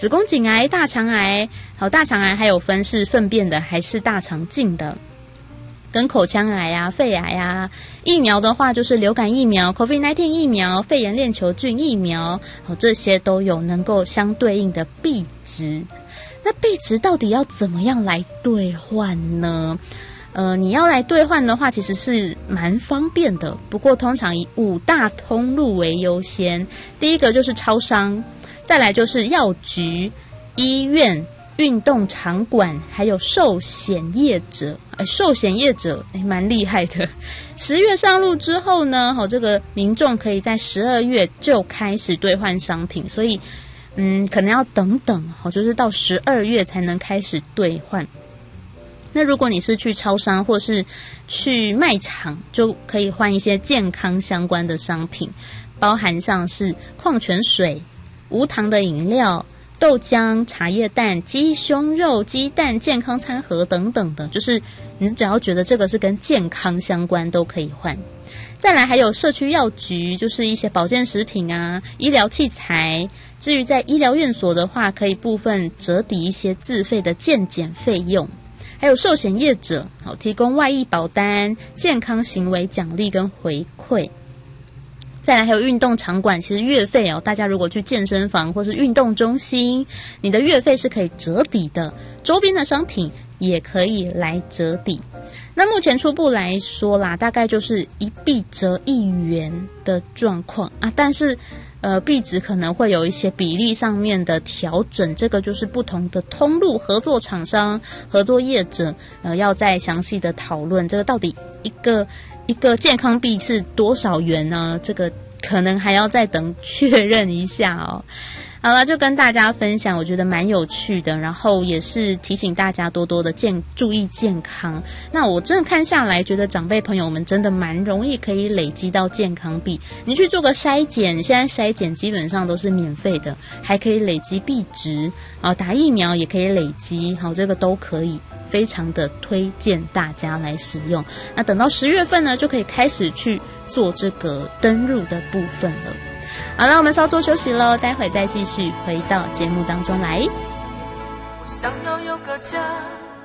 子宫颈癌、大肠癌。好，大肠癌还有分是粪便的还是大肠镜的，跟口腔癌啊、肺癌啊。疫苗的话就是流感疫苗、COVID-19 疫苗、肺炎链球菌疫苗，好，这些都有能够相对应的币值。那币值到底要怎么样来兑换呢？你要来兑换的话，其实是蛮方便的。不过通常以5大通路为优先。第一个就是超商，再来就是药局、医院、运动场馆，还有寿险业者。寿险业者蛮厉害的。10月上路之后呢，这个民众可以在12月就开始兑换商品，所以可能要等等，就是到12月才能开始兑换。那如果你是去超商或是去卖场，就可以换一些健康相关的商品，包含像是矿泉水、无糖的饮料、豆浆、茶叶蛋、鸡胸肉、鸡蛋、健康餐盒等等的，就是你只要觉得这个是跟健康相关都可以换。再来还有社区药局，就是一些保健食品啊、医疗器材。至于在医疗院所的话，可以部分折抵一些自费的健检费用。还有寿险业者，提供外溢保单、健康行为奖励跟回馈。再来还有运动场馆，其实月费大家如果去健身房或是运动中心，你的月费是可以折抵的，周边的商品也可以来折抵。那目前初步来说啦，大概就是1币折1元的状况啊，但是币值可能会有一些比例上面的调整，这个就是不同的通路、合作厂商、合作业者要再详细的讨论，这个到底一个健康币是多少元呢？这个可能还要再等确认一下哦。好了，就跟大家分享，我觉得蛮有趣的，然后也是提醒大家多多的注意健康。那我真的看下来，觉得长辈朋友们真的蛮容易可以累积到健康币。你去做个筛检，现在筛检基本上都是免费的，还可以累积币值，打疫苗也可以累积，好，这个都可以。非常的推荐大家来使用。那等到10月份呢，就可以开始去做这个登入的部分了。好了，我们稍作休息咯，待会再继续回到节目当中来。 我想要有个家，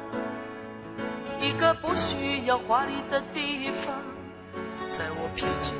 一个不需要华丽的地方，在我疲倦